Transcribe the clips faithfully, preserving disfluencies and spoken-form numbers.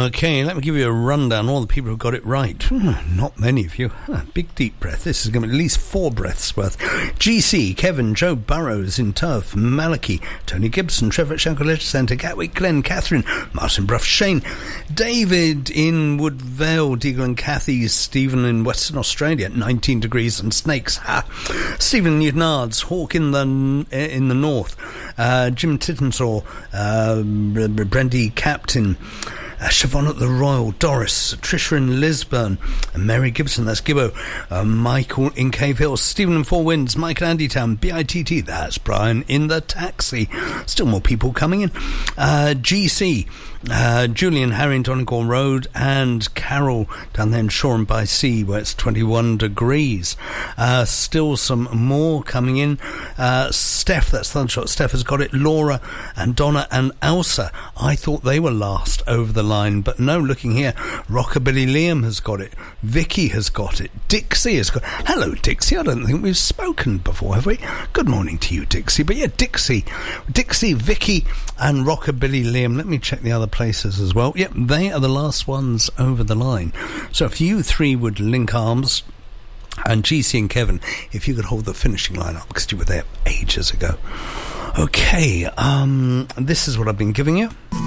Okay, let me give you a rundown. All the people who got it right. Hmm, not many of you. Huh, big deep breath. This is going to be at least four breaths worth. G C, Kevin, Joe Burrows in Turf, Malachi, Tony Gibson, Trevor at Shankill Leisure Centre, Gatwick, Glenn, Catherine, Martin Bruff, Shane, David in Woodvale, Deagle and Cathy, Stephen in Western Australia, nineteen degrees and snakes. Ha. Stephen Newtonards, Hawk in the in the north, uh, Jim Tittensaw, uh, Brendy Captain, Uh, Siobhan at the Royal, Doris, Tricia in Lisburn, and Mary Gibson, that's Gibbo, uh, Michael in Cave Hill, Stephen in Four Winds, Michael Andy Town, B I T T, that's Brian in the taxi. Still more people coming in. Uh, G C, uh, Julian, Harry in Donegal Road, and Carol down there in Shoreham by Sea, where it's twenty-one degrees. Uh, still some more coming in. Uh, Steph, that's Thundershot, Steph has got it. Laura and Donna and Elsa, I thought they were last over the line, but no, looking here, Rockabilly Liam has got it, Vicky has got it, Dixie has got it. Hello Dixie, I don't think we've spoken before, have we? Good morning to you, Dixie. But yeah, Dixie Dixie, Vicky and Rockabilly Liam. Let me check the other places as well. Yep, they are the last ones over the line. So if you three would link arms, and G C and Kevin, if you could hold the finishing line up, because you were there ages ago. Okay, um this is what I've been giving you.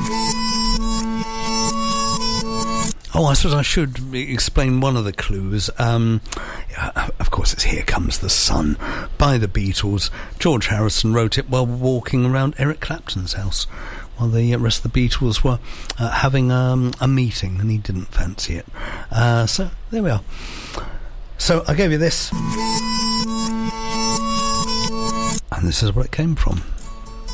Oh, I suppose I should explain one of the clues. Um, yeah, of course, it's Here Comes the Sun by the Beatles. George Harrison wrote it while walking around Eric Clapton's house while the rest of the Beatles were uh, having um, a meeting, and he didn't fancy it. Uh, so, there we are. So, I gave you this. And this is where it came from.